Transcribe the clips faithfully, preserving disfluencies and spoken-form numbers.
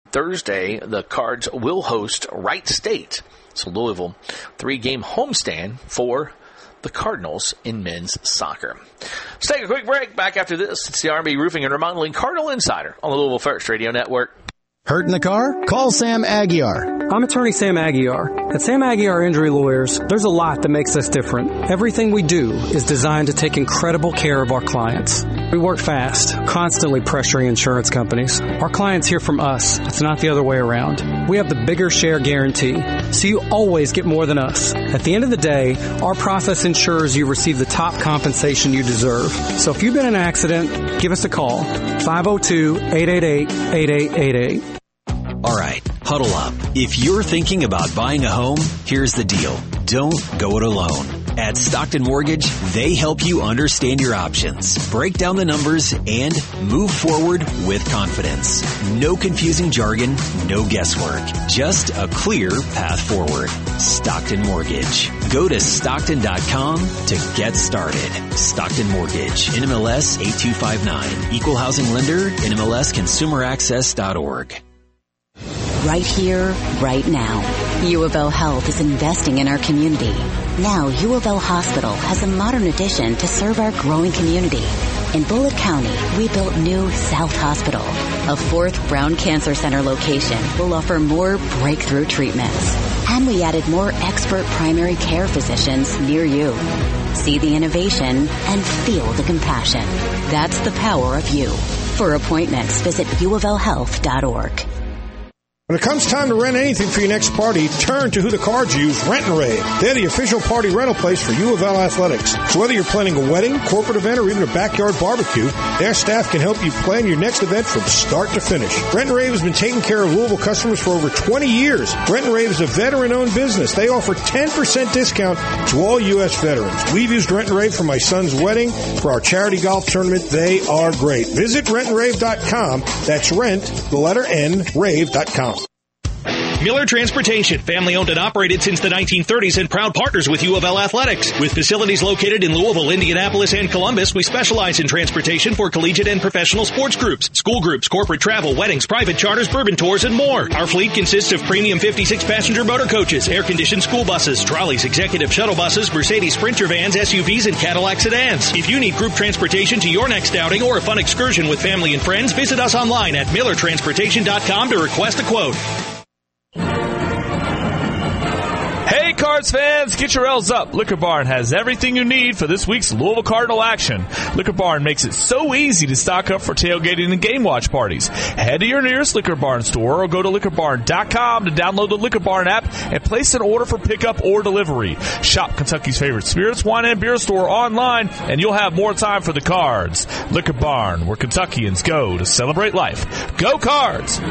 Thursday, the Cards will host Wright State. So Louisville, three-game homestand for the Cardinals in men's soccer. Let's take a quick break. Back after this, it's the R and B Roofing and Remodeling Cardinal Insider on the Louisville First Radio Network. Hurt in the car? Call Sam Aguiar. I'm attorney Sam Aguiar. At Sam Aguiar Injury Lawyers, there's a lot that makes us different. Everything we do is designed to take incredible care of our clients. We work fast, constantly pressuring insurance companies. Our clients hear from us. It's not the other way around. We have the bigger share guarantee, so you always get more than us. At the end of the day, our process ensures you receive the top compensation you deserve. So if you've been in an accident, give us a call. five oh two, eight eight eight, eight eight eight eight. All right, huddle up. If you're thinking about buying a home, here's the deal. Don't go it alone. At Stockton Mortgage, they help you understand your options, break down the numbers, and move forward with confidence. No confusing jargon, no guesswork. Just a clear path forward. Stockton Mortgage. Go to Stockton dot com to get started. Stockton Mortgage, N M L S eight two five nine. Equal Housing Lender, N M L S Consumer Access dot org. Right here, right now. U of L Health is investing in our community. Now, U of L Hospital has a modern addition to serve our growing community. In Bullitt County, we built new South Hospital. A fourth Brown Cancer Center location will offer more breakthrough treatments. And we added more expert primary care physicians near you. See the innovation and feel the compassion. That's the power of you. For appointments, visit U of L health dot org. When it comes time to rent anything for your next party, turn to who the Cards use, Rent and Rave. They're the official party rental place for U of L Athletics. So whether you're planning a wedding, corporate event, or even a backyard barbecue, their staff can help you plan your next event from start to finish. Rent and Rave has been taking care of Louisville customers for over twenty years. Rent and Rave is a veteran-owned business. They offer ten percent discount to all U S veterans. We've used Rent and Rave for my son's wedding, for our charity golf tournament. They are great. Visit rent and rave dot com. That's rent, the letter N, rave dot com. Miller Transportation, family owned and operated since the nineteen thirties and proud partners with U of L Athletics. With facilities located in Louisville, Indianapolis, and Columbus, we specialize in transportation for collegiate and professional sports groups, school groups, corporate travel, weddings, private charters, bourbon tours, and more. Our fleet consists of premium fifty-six passenger motor coaches, air-conditioned school buses, trolleys, executive shuttle buses, Mercedes Sprinter vans, S U Vs, and Cadillac sedans. If you need group transportation to your next outing or a fun excursion with family and friends, visit us online at miller transportation dot com to request a quote. Hey, Cards fans, get your L's up. Liquor Barn has everything you need for this week's Louisville Cardinal action. Liquor Barn makes it so easy to stock up for tailgating and game watch parties. Head to your nearest Liquor Barn store or go to liquor barn dot com to download the Liquor Barn app and place an order for pickup or delivery. Shop Kentucky's favorite spirits, wine, and beer store online, and you'll have more time for the Cards. Liquor Barn, where Kentuckians go to celebrate life. Go Cards!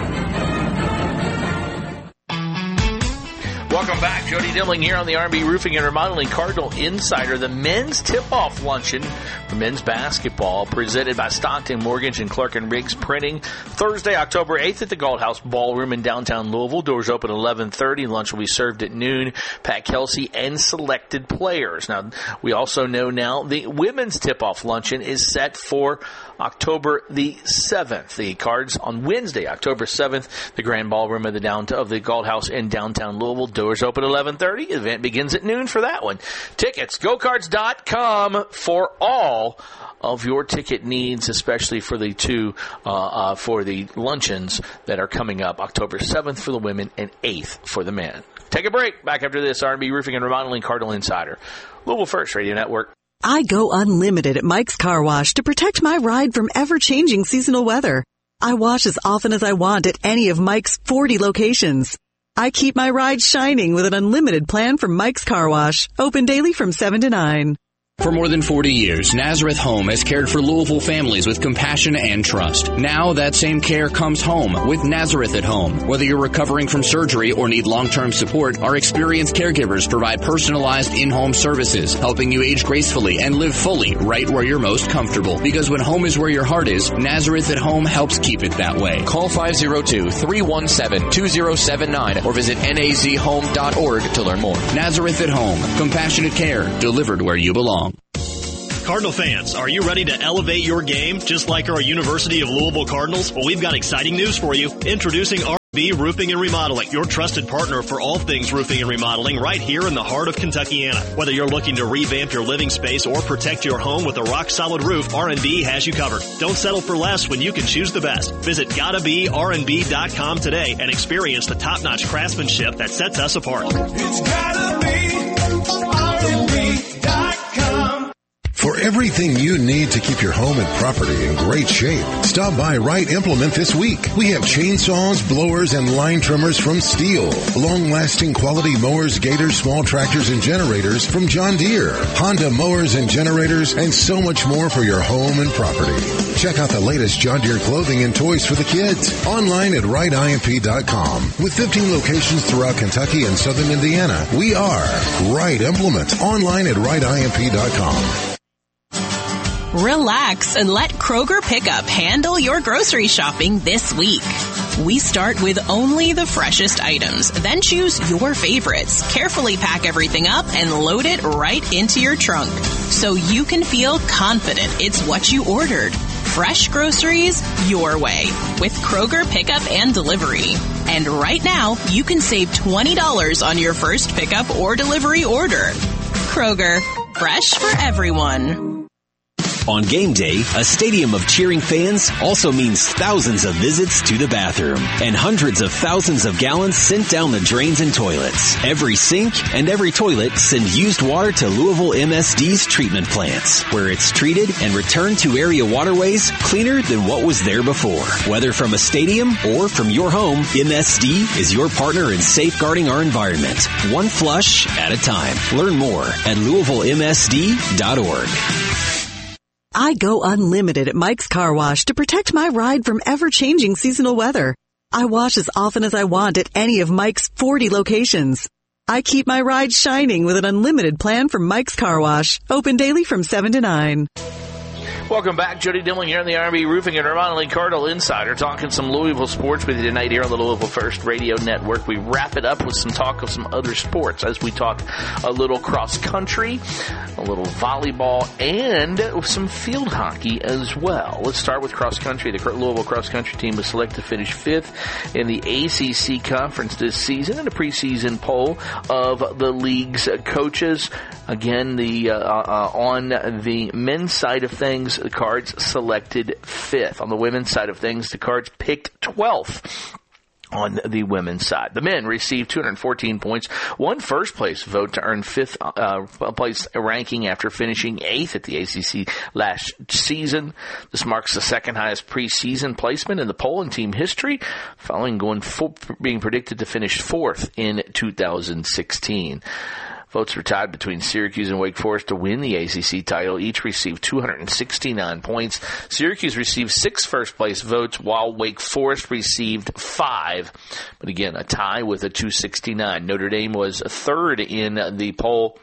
Welcome back. Jody Dimling here on the R and B Roofing and Remodeling Cardinal Insider. The men's tip-off luncheon for men's basketball presented by Stockton Mortgage and Clark and Riggs Printing. Thursday, October eighth at the Galt House Ballroom in downtown Louisville. Doors open at eleven thirty. Lunch will be served at noon. Pat Kelsey and selected players. Now, we also know now the women's tip-off luncheon is set for October the seventh. The Cards on Wednesday, October seventh, the Grand Ballroom of the downtown of the Galt House in downtown Louisville. Doors open at eleven thirty. Event begins at noon for that one. Tickets, go cards dot com for all of your ticket needs, especially for the two, uh, uh, for the luncheons that are coming up October seventh for the women and eighth for the men. Take a break. Back after this, R and B Roofing and Remodeling Cardinal Insider. Louisville First Radio Network. I go unlimited at Mike's Car Wash to protect my ride from ever-changing seasonal weather. I wash as often as I want at any of Mike's forty locations. I keep my ride shining with an unlimited plan from Mike's Car Wash, open daily from seven to nine. For more than forty years, Nazareth Home has cared for Louisville families with compassion and trust. Now that same care comes home with Nazareth at Home. Whether you're recovering from surgery or need long-term support, our experienced caregivers provide personalized in-home services, helping you age gracefully and live fully right where you're most comfortable. Because when home is where your heart is, Nazareth at Home helps keep it that way. Call five oh two, three one seven, two oh seven nine or visit N A Z home dot org to learn more. Nazareth at Home. Compassionate care delivered where you belong. Cardinal fans, are you ready to elevate your game just like our University of Louisville Cardinals? Well, we've got exciting news for you. Introducing our B Roofing and Remodeling, your trusted partner for all things roofing and remodeling right here in the heart of Kentuckiana. Whether you're looking to revamp your living space or protect your home with a rock-solid roof, R and B has you covered. Don't settle for less when you can choose the best. Visit gotta be R and B dot com today and experience the top-notch craftsmanship that sets us apart. It's gotta be R and B dot com. For everything you need to keep your home and property in great shape, stop by Wright Implement this week. We have chainsaws, blowers, and line trimmers from Steel, long-lasting quality mowers, gators, small tractors, and generators from John Deere, Honda mowers and generators, and so much more for your home and property. Check out the latest John Deere clothing and toys for the kids online at Wright I M P dot com. With fifteen locations throughout Kentucky and southern Indiana, we are Wright Implement online at Wright I M P dot com. Relax and let Kroger Pickup handle your grocery shopping this week. We start with only the freshest items, then choose your favorites, carefully pack everything up, and load it right into your trunk so you can feel confident it's what you ordered. Fresh groceries your way with Kroger Pickup and Delivery. And right now, you can save twenty dollars on your first pickup or delivery order. Kroger, fresh for everyone. On game day, a stadium of cheering fans also means thousands of visits to the bathroom and hundreds of thousands of gallons sent down the drains and toilets. Every sink and every toilet send used water to Louisville M S D's treatment plants, where it's treated and returned to area waterways cleaner than what was there before. Whether from a stadium or from your home, M S D is your partner in safeguarding our environment, one flush at a time. Learn more at Louisville M S D dot org. I go unlimited at Mike's Car Wash to protect my ride from ever-changing seasonal weather. I wash as often as I want at any of Mike's forty locations. I keep my ride shining with an unlimited plan from Mike's Car Wash. Open daily from seven to nine. Welcome back. Jody Dilling here on the R and B Roofing and Remodeling Cardinal Insider, talking some Louisville sports with you tonight here on the Louisville First Radio Network. We wrap it up with some talk of some other sports as we talk a little cross country, a little volleyball, and some field hockey as well. Let's start with cross country. The Louisville cross country team was selected to finish fifth in the A C C conference this season in a preseason poll of the league's coaches. Again, the uh, uh, on the men's side of things, the Cards selected fifth. On the women's side of things, the Cards picked twelfth. On the women's side, the men received two hundred fourteen points, one first place vote to earn fifth uh, place ranking after finishing eighth at the A C C last season. This marks the second highest preseason placement in the poll in team history, following going full, being predicted to finish fourth in two thousand sixteen. Votes were tied between Syracuse and Wake Forest to win the A C C title. Each received two hundred sixty-nine points. Syracuse received six first-place votes, while Wake Forest received five. But again, a tie with a two hundred sixty-nine. Notre Dame was third in the poll,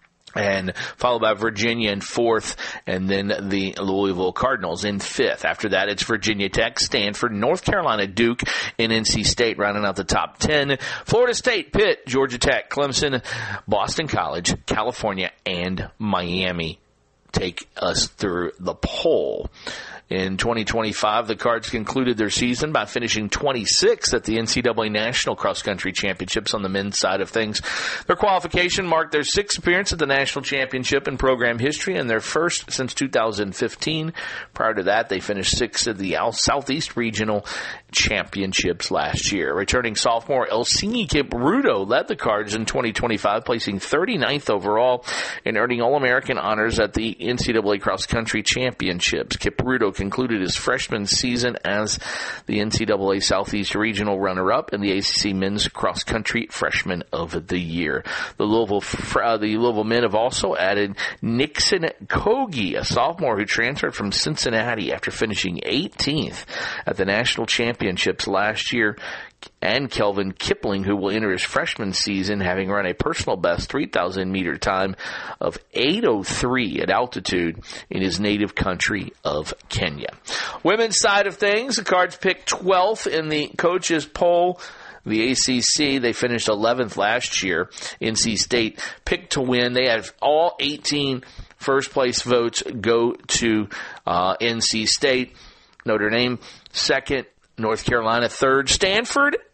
and followed by Virginia in fourth, and then the Louisville Cardinals in fifth. After that, it's Virginia Tech, Stanford, North Carolina, Duke, and N C State rounding out the top ten. Florida State, Pitt, Georgia Tech, Clemson, Boston College, California, and Miami take us through the poll. In twenty twenty-five, the Cards concluded their season by finishing twenty-sixth at the N C double A National Cross Country Championships on the men's side of things. Their qualification marked their sixth appearance at the National Championship in program history and their first since two thousand fifteen. Prior to that, they finished sixth at the Southeast Regional Championships last year. Returning sophomore Elsingi Kipruto led the Cards in twenty twenty-five, placing thirty-ninth overall and earning All-American honors at the N C double A Cross Country Championships. Kipruto concluded his freshman season as the N C double A Southeast Regional runner-up and the A C C Men's Cross Country Freshman of the Year. The Louisville uh, the Louisville men have also added Nixon Kogi, a sophomore who transferred from Cincinnati after finishing eighteenth at the National Championships last year, and Kelvin Kipling, who will enter his freshman season having run a personal best three thousand meter time of eight oh three at altitude in his native country of Kenya. Women's side of things, the Cards picked twelfth in the coaches poll. The A C C, they finished eleventh last year. N C State picked to win. They had all eighteen first-place votes go to uh, N C State. Notre Dame second. North Carolina third. Stanford